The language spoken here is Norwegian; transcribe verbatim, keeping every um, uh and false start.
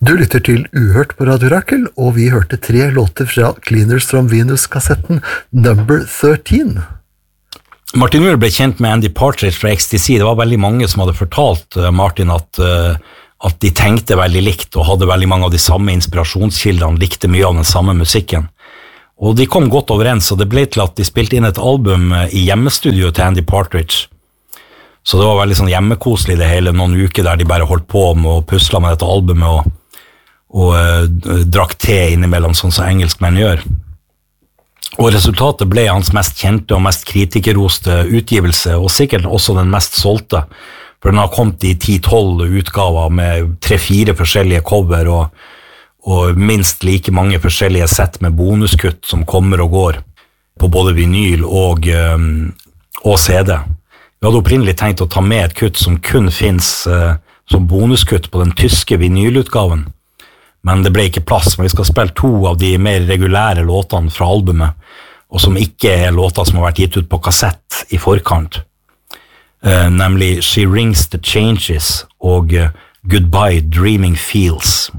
Du lytter til Uhørt på Radio Rakel, og vi hørte tre låter fra Cleaners from Venus-kassetten Number thirteen. Martin Muir ble kjent med Andy Partridge fra X T C. Det var veldig mange som hadde fortalt uh, Martin at, uh, at de tenkte veldig likt og hadde veldig mange av de samme inspirasjonskildene, likte mye av den samme musikken. Og de kom godt overens, og det ble til at de spilte inn et album uh, i hjemmestudio til Andy Partridge. Så det var veldig sånn hjemmekoselig det hele, noen uker der de bare holdt på med å pusle med dette albumet og og uh, drakk te innimellom, sånn som engelskmenn gjør. Og resultatet ble hans mest kjente og mest kritikerroste utgivelse, og sikkert også den mest solgte, for den har kommet i ti tolv utgaver med tre-fire forskjellige cover, og, og minst like mange forskjellige sett med bonuskutt som kommer og går på både vinyl og, um, og C D. Vi hadde opprinnelig tenkt å ta med et kutt som kun finnes uh, som bonuskutt på den tyske vinylutgaven, men det ble ikke plass, men vi skal spille to av de mer regulære låtene fra albumet, og som ikke er låter som har vært gitt ut på kassett i forkant, uh, nemlig She Rings the Changes og uh, Goodbye Dreaming Fields.